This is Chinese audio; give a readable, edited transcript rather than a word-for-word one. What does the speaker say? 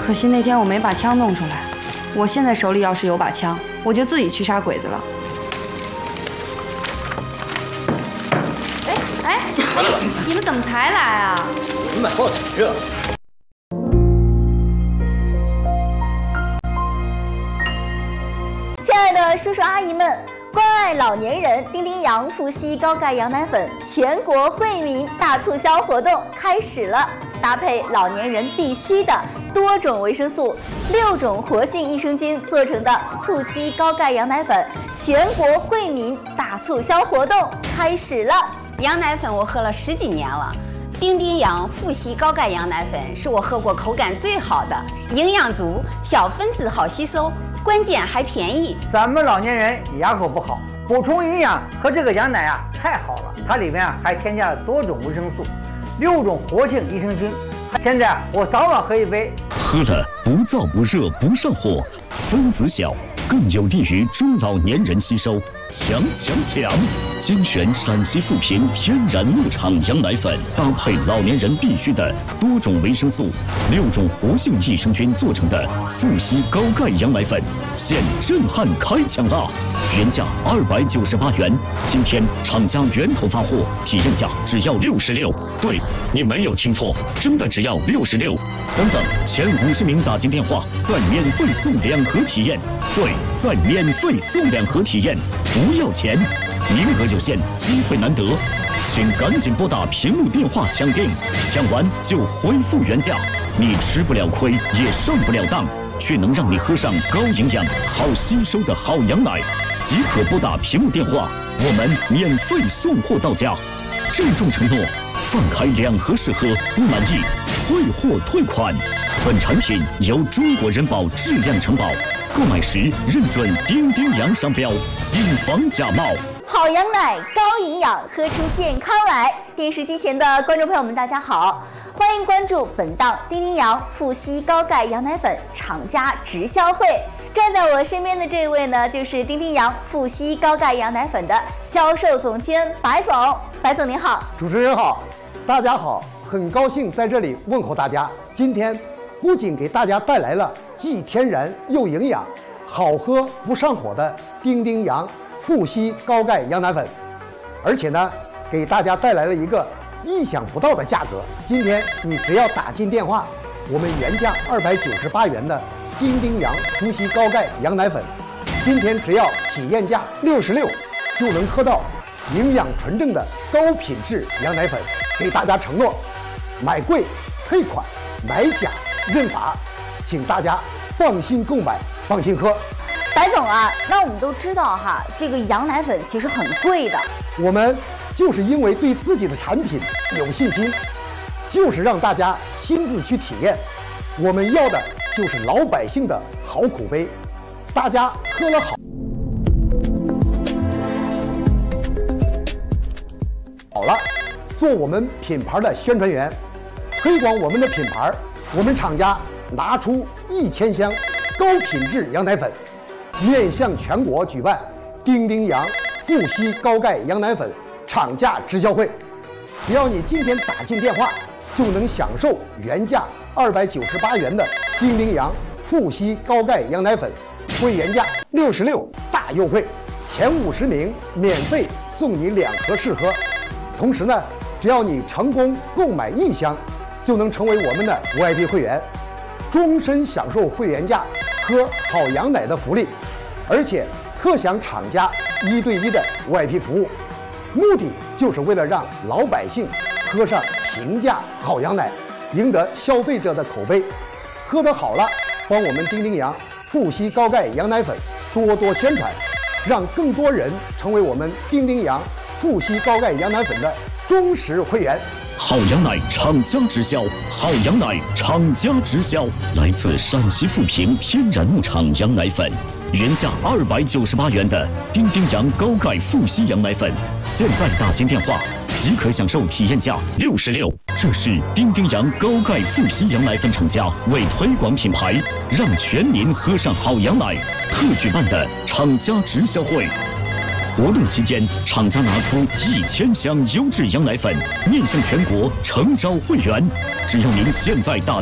可惜那天我没把枪弄出来。我现在手里要是有把枪，我就自己去杀鬼子了。哎， 回来了！ 你们怎么才来啊？ 我买报纸啊。 亲爱的叔叔阿姨们，关爱老年人，丁丁洋富硒高钙羊奶粉全国惠民大促销活动开始了！搭配老年人必须的多种维生素、6种活性益生菌做成的富硒高钙羊奶粉全国惠民大促销活动开始了！ 羊奶粉我喝了10几年了，丁丁洋富硒高钙羊奶粉是我喝过口感最好的，营养足，小分子好吸收，关键还便宜。 咱们老年人牙口不好，补充营养喝这个羊奶啊太好了，它里面还添加了多种维生素、6种活性益生菌。现在我早晚喝一杯， 喝了不燥不热不上火，分子小，更有利于中老年人吸收。强！精选陕西富平天然牧场羊奶粉，搭配老年人必须的多种维生素、6种活性益生菌做成的富硒高钙羊奶粉，现震撼开抢啦！原价298元，今天厂家源头发货，体验价只要66。对，你没有听错，真的只要66。等，前50名打进电话，再免费送2盒体验。对，再免费送2盒体验，不要钱。名额有限，机会难得，请赶紧拨打屏幕电话抢订，抢完就恢复原价。你吃不了亏，也上不了当，却能让你喝上高营养、好吸收的好羊奶。即可拨打屏幕电话，我们免费送货到家。郑重承诺，放开2盒试喝，不满意退货退款。本产品由中国人保质量承保，购买时认准丁丁洋商标，谨防假冒。 好羊奶，高营养，喝出健康来！电视机前的观众朋友们，大家好，欢迎关注本档丁丁洋富硒高钙羊奶粉厂家直销会。站在我身边的这位呢，就是丁丁洋富硒高钙羊奶粉的销售总监白总。白总您好。 主持人好，大家好，很高兴在这里问候大家。今天不仅给大家带来了既天然又营养、好喝不上火的丁丁洋富硒高钙羊奶粉，而且呢，给大家带来了一个意想不到的价格。今天你只要打进电话，我们原价298元的丁丁洋富硒高钙羊奶粉，今天只要体验价66，就能喝到营养纯正的高品质羊奶粉。给大家承诺，买贵退款，买假认罚，请大家放心购买，放心喝。 白总啊，那我们都知道哈，这个羊奶粉其实很贵的。 我们就是因为对自己的产品有信心，就是让大家亲自去体验。我们要的就是老百姓的好口碑，大家喝了好了，做我们品牌的宣传员，推广我们的品牌。我们厂家拿出1000箱高品质羊奶粉，面向全国举办丁丁洋富硒高钙羊奶粉厂家直销会。只要你今天打进电话，就能享受原价298元的丁丁洋富硒高钙羊奶粉，会员价66，大优惠，前50名免费送你2盒试喝。同时呢，只要你成功购买1箱，就能成为我们的VIP 会员，终身享受会员价喝好羊奶的福利，而且特享厂家1对1的 VIP 服务。目的就是为了让老百姓喝上平价好羊奶，赢得消费者的口碑。喝得好了，帮我们丁丁洋富硒高钙羊奶粉多多宣传，让更多人成为我们丁丁洋富硒高钙羊奶粉的忠实会员。 好羊奶厂家直销，好羊奶厂家直销，来自陕西富平天然牧场羊奶粉，原价298元的丁丁洋高钙富硒羊奶粉，现在打进电话即可享受体验价66。这是丁丁洋高钙富硒羊奶粉厂家为推广品牌，让全民喝上好羊奶特举办的厂家直销会。活动期间，厂家拿出1000箱优质羊奶粉，面向全国诚招会员。只要您现在打